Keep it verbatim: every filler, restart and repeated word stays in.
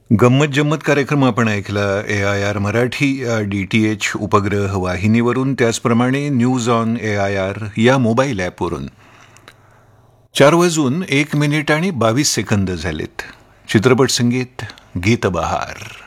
गंमत जम्मत कार्यक्रम आपण ऐकला ए I R Marathi D T H उपग्रह वाहिनीवरून, त्याचप्रमाणे news on A I R या मोबाईल ॲपवरून. चार वाजून एक मिनिट आणि बावीस सेकंद झालेत. चित्रपट संगीत गीत बहार.